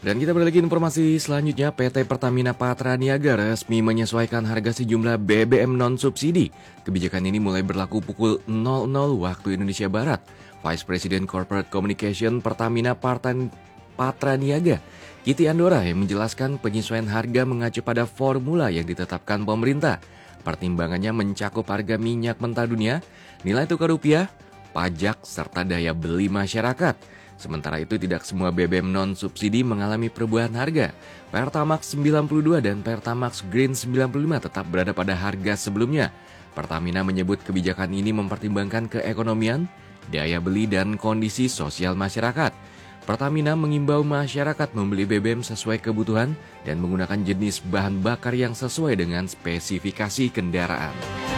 Dan kita beralih ke informasi selanjutnya, PT Pertamina Patraniaga resmi menyesuaikan harga sejumlah BBM non-subsidi. Kebijakan ini mulai berlaku pukul 00 waktu Indonesia Barat. Vice President Corporate Communication Pertamina Patraniaga, Kiti Andora, yang menjelaskan penyesuaian harga mengacu pada formula yang ditetapkan pemerintah. Pertimbangannya mencakup harga minyak mentah dunia, nilai tukar rupiah, pajak, serta daya beli masyarakat. Sementara itu tidak semua BBM non-subsidi mengalami perubahan harga. Pertamax 92 dan Pertamax Green 95 tetap berada pada harga sebelumnya. Pertamina menyebut kebijakan ini mempertimbangkan keekonomian, daya beli dan kondisi sosial masyarakat. Pertamina mengimbau masyarakat membeli BBM sesuai kebutuhan dan menggunakan jenis bahan bakar yang sesuai dengan spesifikasi kendaraan.